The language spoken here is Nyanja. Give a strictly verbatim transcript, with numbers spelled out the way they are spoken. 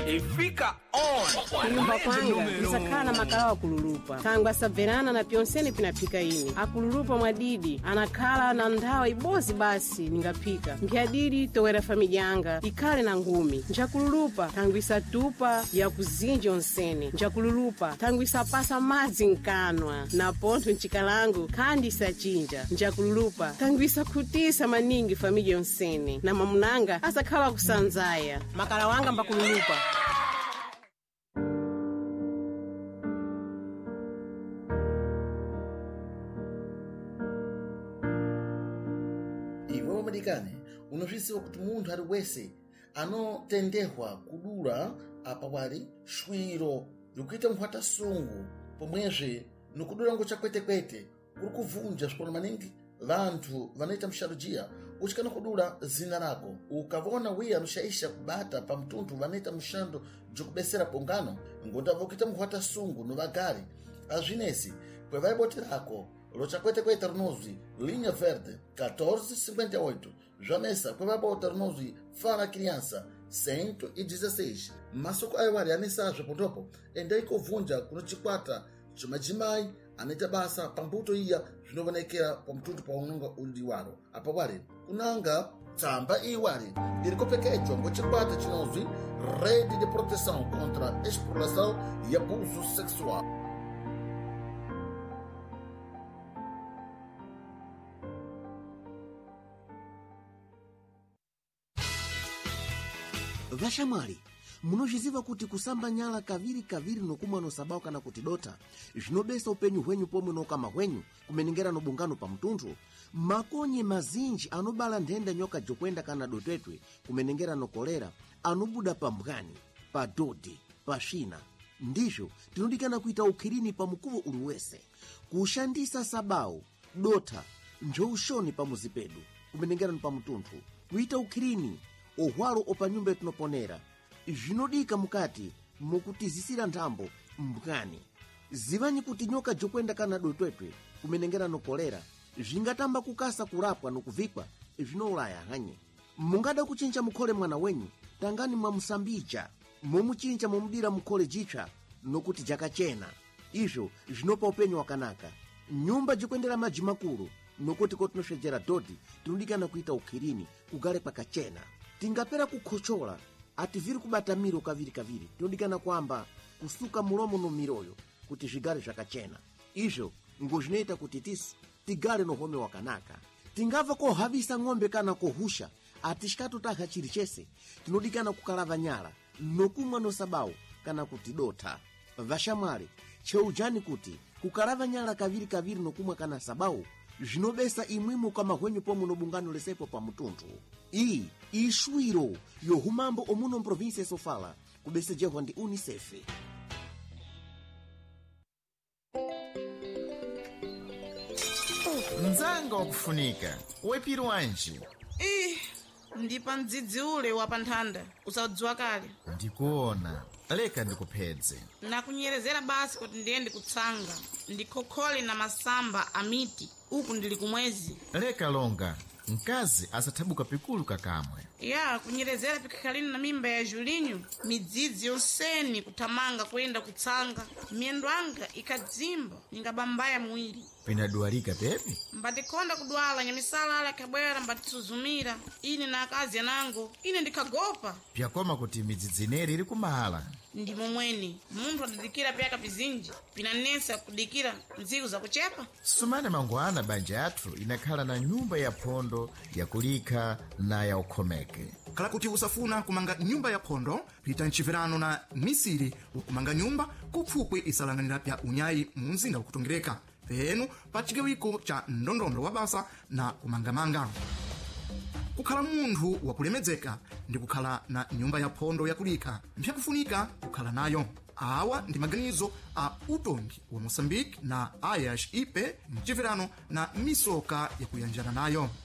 e fica on. Kunyumba kwanga isakhala makala wa kululupa tangu asabverana na pyonsene pinapika ini akululupa mwadidi anakhala na nthawa ibozi basi ningapika ngiadidi towera familya yanga ikhale na ngumi njakululupa tangu isatupa ya kuzinji onsene njakululupa tangu isapasa madzi nkanwa na pontho ncikalango khandi isachinja njakululupa tangu isakhutisa maningi familya yonsene na mamunanga asakhala kusanzaya makala wanga mbakululupa. Iwe wamadikane unozvisiwa kuti munthu ali wese anotendehwa kudula apa wali shwiro likuita mphwata sungu pomwezve nikudula ngo chakwetekwete kuri kuvunja swipano maningi vanthu vanoita msharujiya uchikana kudula zina lako ukavona wiya anoshaisha kubata pa mtunthu vanoita mshando jokubesera pongano ngondava kuita mphwata sungu no vagari azvinesi kwevai boti lako lochakwetekwete rinozwi linha verde quatorze cinquenta e oito jamesa kwevai bota rinozwi fala criança cento e dezesseis masoko ayo wali anesazve pontopo ende ikovunja kuno chikwata chomadzimai anoita basa pambuto iya zvinovanekera pamtunthu paunonga uli waro apa wale kunanga tsamba iyi wale iri kopekedzwa ngochikwata chinozwi rede de proteção contra exploração e abuso sexual. Vashamwali, munozviziva kuti kusamba nyala kaviri kaviri nokumwa nosabao kana kuti dota zvinobesa upenyu hwenyu pomwe nokama hwenyu kumenengera nobungano pa mtunthu makonye mazinji anobala ndenda nyoka jokwenda kana dotwetwe kumenengera nokolera anobuda pa mbwani pa dodi pa shina ndizvo tinodikana kuita ukhirini pa mukuvo uliwese kushandisa sabao dota njoushoni pa muzipedu kumenengera pa mtunthu kuita ukhirini ohwalo opa nyumba etinoponera zvinodika mukati mukutizisira nthambo mbwani zivanyi kuti nyoka jokwenda kana dotwetwe kumenengera nokolera zvingatamba kukasa kurapwa nokuvikwa zvinoulaya hanye mungada kuchinja mukhole mwana wenyu tangani mwamusambija momuchinja momudira mukhole jitsva nokuti jakachena izvo zvinopa upenyu wakanaka nyumba jokwendera madzi makulu nokuti kotinosvedzera dhodhi tinodikana kuita ukhirini kugale pakachena tingapera kukhochola ativiri kubata miro kaviri kaviri tinodikana kwamba kusuka mulomo no miroyo kuti zvigare zvakachena izvo ngozvinoita kuti tisu tigale nohome wakanaka tingabva kohavisa ng'ombe kana kohusha atishikatotaha chiri chese tinodikana kukalava nyala nokumwa nosabao kana kuti dota. Vashamwali, cheujani kuti kukalava nyala kaviri kaviri nokumwa kana sabao zvinobesa imwimo kama hwenyu pomwe nobungano lesepo pa mutunthu iyi ishwiro yohumambo omuno mprovinsia Sofala kubesejehwa ndi UNICEF. Nzanga wakufunika wepiri wanji ih ndipa mdzidzi ule wapanthanda usadziwa kale ndikuona leka ndikuphedze nakunyerezera basi kuti ndiyende kutsanga ndikhokhole na masamba amiti uku ndili kumwezi leka longa mkazi asathabuka pikulu kakamwe ya kunyerezera pikhalini na mimba ya Julinho midzidzi yonseni kuthamanga kuyenda kutsanga miyendo anga ikadzimba ningabambaya muwiri pinadwalika pepi mbatikonda kudwala nyamisala ala kabwera mbatisuzumira ine na akazi anango ine ndikagopa pyakoma kuti midzidzineri iri kumahala ndi momweni munthu adadikira pyaka pizinji pinanesa kudikira ntsiku zakuchepa sumane mangwana banja yathu inakhala na nyumba ya phondo yakulikha na ya ukhomeke kala kuti usafuna kumanga nyumba ya phondo pita mchivirano na misiri wakumanga nyumba kupfupwe isalanganira pya unyayi munzinda wakutongereka penu pa chigawiko cha ndondondo wa basa na kumangamanga kukhala munthu wakulemedzeka ndi kukhala na nyumba ya phondo yakulika mpyakufunika kukhala nayo awa ndi maganizo a utongi wa Moçambique na Ayash Ipe mchivirano na misoka yakuyanjana nayo.